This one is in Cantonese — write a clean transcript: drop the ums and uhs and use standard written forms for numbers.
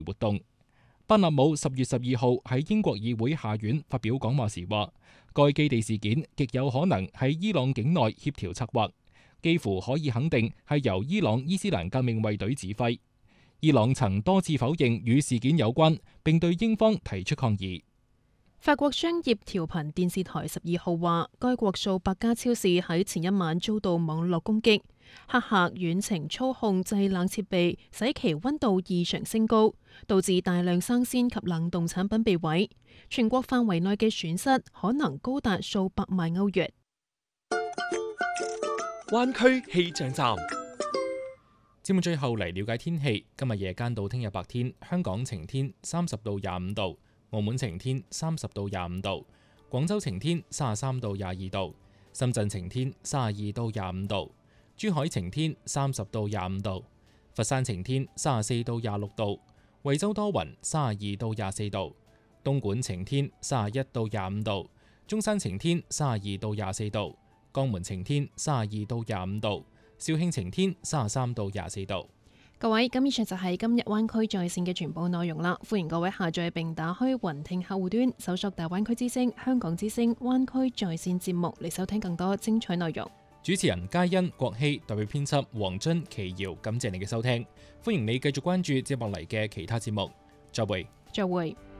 活動。巴納姆10月12號喺英國議會下院發表講話時話，該基地事件極有可能喺伊朗境內協調策劃，幾乎可以肯定係由伊朗伊斯蘭革命衛隊指揮。伊朗曾多次否認與事件有關，並對英方提出抗議。 法國商業調頻電視台12號話，該國數百家超市喺前一晚遭到網絡攻擊，黑客遠程操控製冷設備，使其溫度異常升高，導致大量生鮮及冷凍產品被毀。全國範圍內嘅損失可能高達數百萬歐元。 灣區氣象站。 節目最後嚟了解天氣，今日夜間到聽日白天，香港晴天30到25度，澳門晴天30到25度，廣州晴天33到22度，深圳晴天32到25度，珠海晴天30到25度，佛山晴天34到26度，惠州多雲32到24度，東莞晴天31到25度，中山晴天32到24度，江門晴天32到25度，肇慶晴天33到24度。 各位，咁以上就係今日灣區在線嘅全部內容啦。歡迎各位下載並打開雲聽客戶端，搜索大灣區之聲、香港之聲、灣區在線節目嚟收聽更多精彩內容。 主持人嘉欣、郭希，代表編輯黃津、奇瑤，感謝你嘅收聽。歡迎你繼續關注接落嚟嘅其他節目。再會。 再會。